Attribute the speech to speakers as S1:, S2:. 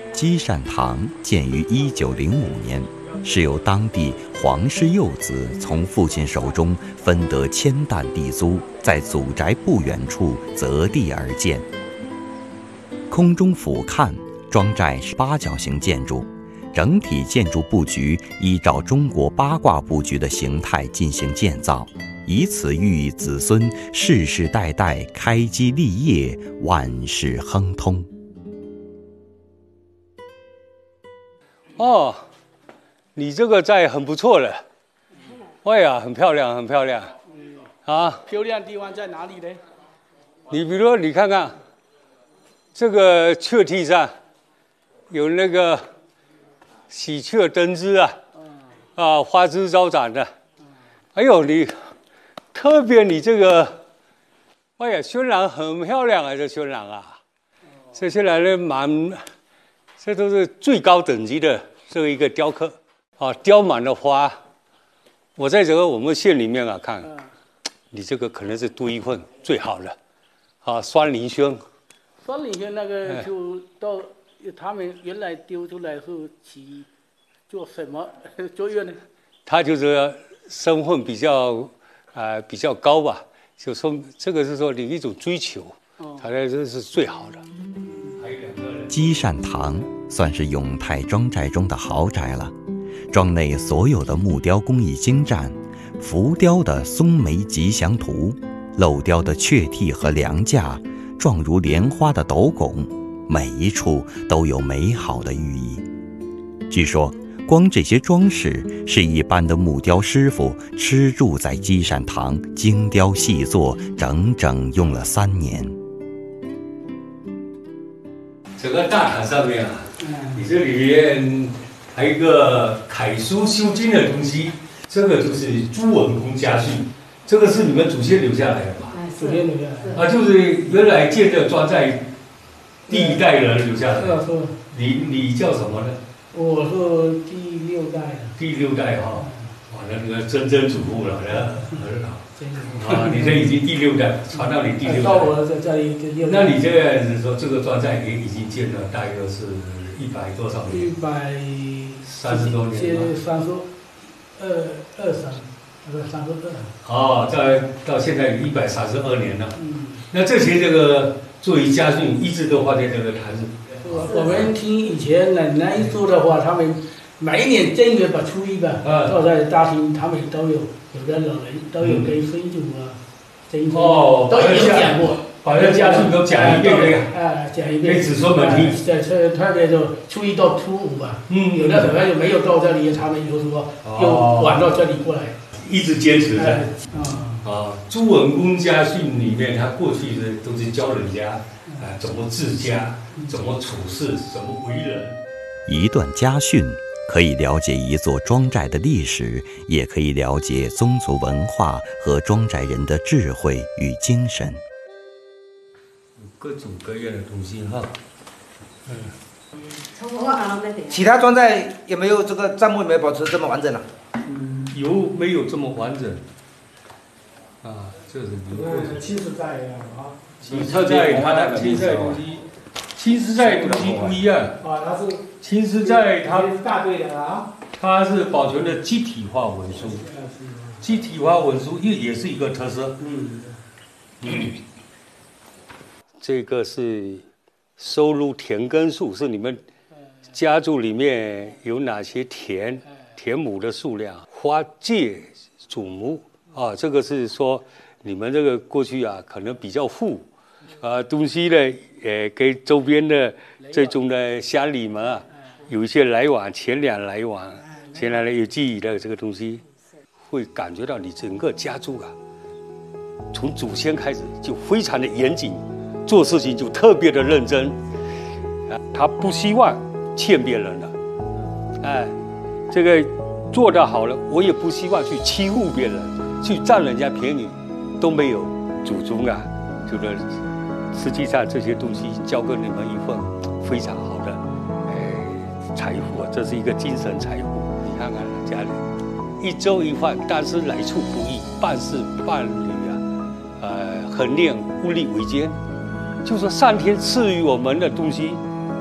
S1: 积善堂建于1905年，是由当地黄氏幼子从父亲手中分得1000担地租，在祖宅不远处择地而建。空中俯瞰，庄寨是8角形建筑，整体建筑布局依照中国八卦布局的形态进行建造，以此寓意子孙世世代代开基立业，万事亨通。
S2: 哦，你这个寨很不错了，哎呀，很漂亮，很漂亮。啊，
S3: 漂亮的地方在哪里呢？
S2: 你比如说，你看看这个雀梯上有那个喜鹊登枝啊，花枝招展的。哎呦，你特别你这个，哎呀，渲染很漂亮啊，这渲染啊，这渲染的这都是最高等级的这一个雕刻啊，雕满了花。我在我们县里面看，你这个可能是独一份最好的啊，酸林轩。
S3: 酸林轩那个就到他们原来丢出来后起做什么作用呢？
S2: 他就是身份比较高吧，就说这个是说你一种追求，他这是最好的。
S1: 积善堂算是永泰庄寨中的豪宅了，庄内所有的木雕工艺精湛，浮雕的松梅吉祥图，镂雕的雀替和梁架，状如莲花的斗拱，每一处都有美好的寓意。据说光这些装饰是一般的木雕师傅吃住在积善堂精雕细作，整整用了3年。
S2: 整个大堂上面你这里面还有一个楷书修经的东西，这个就是朱文公家训，这个是你们祖先留下来的吧？
S3: 祖先留下来
S2: 就是原来建这庄寨第1代人留下来的。你叫什么呢？
S3: 我是第6代。第
S2: 6代哈，哇，那个曾祖父了，你这已经第6代，传到你第6代。
S3: 到我这里第6代。
S2: 那你这样子说，这个庄寨也已经建了大约是100多少年？130多年。哦，到现在132年了。那这些这个作为家训，一直都放在这个坛子。
S3: 我们听以前奶奶说的话，他们每一年正月初1到在大厅，他们都有的老人都有给孙祖都有讲过，
S2: 把这家训都讲一遍这个，
S3: 讲一遍，
S2: 给子孙们听。
S3: 特别就初1到初5吧，有的可能就没有到这里，他们就说又晚到这里过来，
S2: 一直坚持着。朱文公家训里面，他过去都是教人家怎么治家，怎么处事，怎么为人。
S1: 一段家训可以了解一座庄寨的历史，也可以了解宗族文化和庄寨人的智慧与精神。
S2: 各种各样的东西哈。
S4: 其他庄寨有没有这个账目有没有保持这么完整
S2: 有没有这么完整？这是
S3: 青石寨
S2: 青石寨它的青石寨东西，青石寨东西不一样。
S3: 它是
S2: 青石寨它
S3: 大队的
S2: 它是保存的集体化文书，集体化文书也是一个特色。这个是收录田根数，是你们家族里面有哪些田亩的数量，花界祖母这个是说你们这个过去可能比较富，东西呢跟周边的这种的乡里们有一些来往，钱粮来往，钱粮有记忆的这个东西，会感觉到你整个家族从祖先开始就非常的严谨，做事情就特别的认真，他不希望欠别人的，这个做得好了，我也不希望去欺负别人，去占人家便宜，都没有祖宗就是实际上这些东西交给你们一份非常好的财富，这是一个精神财富。你看看家里1粥1饭，但是来处不易，办事办理恒练物力维艰。就说上天赐予我们的东西，